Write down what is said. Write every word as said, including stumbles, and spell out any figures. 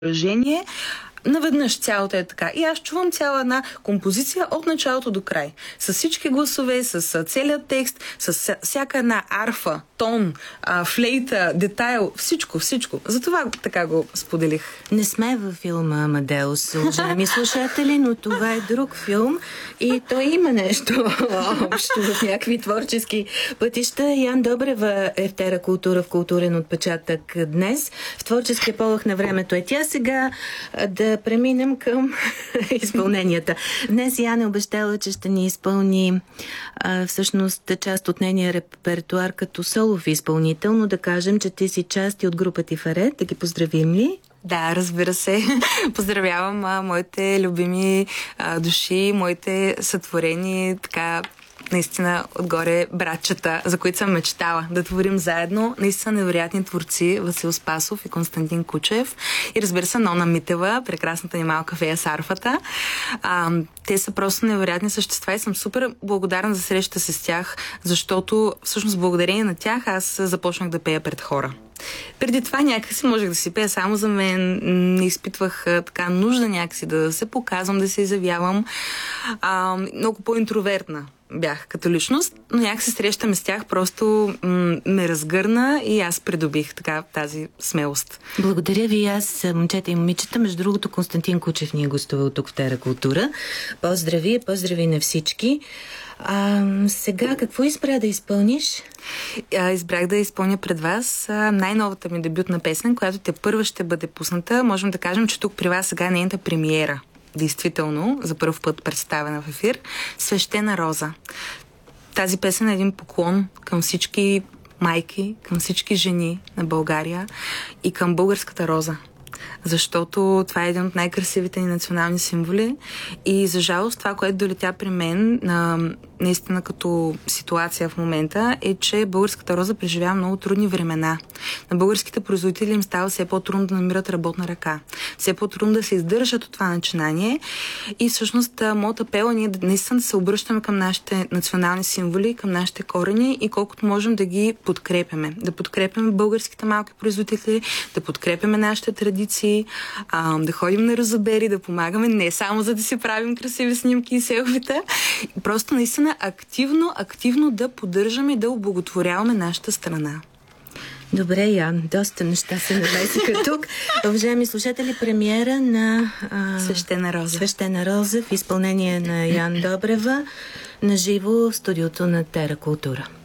изражение. Наведнъж цялото е така. И аз чувам цяла една композиция от началото до край. С всички гласове, с целият текст, с всяка една арфа, тон, а, флейта, детайл, всичко, всичко. Затова така го споделих. Не сме във филма Амадеус, уважаеми слушатели, но това е друг филм и той има нещо общо в някакви творчески пътища. Ян Добрева е в Тера култура в културен отпечатък днес. В творческия полъх на времето е тя. Сега да преминем към изпълненията. Днес Ян е обещала, че ще ни изпълни а, всъщност част от нейния репертуар като солов изпълнител, но да кажем, че ти си част и от група Тифарет. Да ги поздравим ли? Да, разбира се. Поздравявам а, моите любими а, души, моите сътворени, така, наистина отгоре братчета, за които съм мечтала да творим заедно. Наистина невероятни творци Васил Спасов и Константин Кучев. И разбира се, Нона Митева, прекрасната ни малка фея с арфата. А, те са просто невероятни същества и съм супер благодарна за срещата с тях, защото всъщност благодарение на тях аз започнах да пея пред хора. Преди това някакси можех да си пея само за мен, не изпитвах а, така нужда някакси да се показвам, да се изявявам. А, много по-интровертна бях като личност, но някак се срещаме с тях, просто м- ме разгърна и аз придобих така тази смелост. Благодаря ви аз, момчета и момичета. Между другото, Константин Кучев ни е гостувал тук в Тера култура. Поздрави, поздрави на всички. А, сега какво избра да изпълниш? А, избрах да изпълня пред вас а, най-новата ми дебютна песен, която те първа ще бъде пусната. Можем да кажем, че тук при вас сега е нейната премиера. Действително, за първ път представена в ефир. Свещена роза. Тази песен е един поклон към всички майки, към всички жени на България и към българската роза. Защото това е един от най-красивите ни национални символи и за жалост това, което долетя при мен на, наистина като ситуация в момента, е, че българската роза преживява много трудни времена. На българските производители им става все по-трудно да намират работна ръка. Все по-трудно да се издържат от това начинание и всъщност моят апел е ние наистина да се обръщаме към нашите национални символи, към нашите корени и колкото можем да ги подкрепяме. Да подкрепяме българските малки производители, да подкрепяме нашите традиции, А, да ходим на розобери, да помагаме не само за да си правим красиви снимки и селфита, просто наистина активно, активно да поддържаме и да облаготворяваме нашата страна. Добре, Ян, доста неща се намесиха тук. Уважаеми слушатели, премиера на а... Свещена роза. Свещена роза в изпълнение на Ян Добрева на живо в студиото на Тера култура.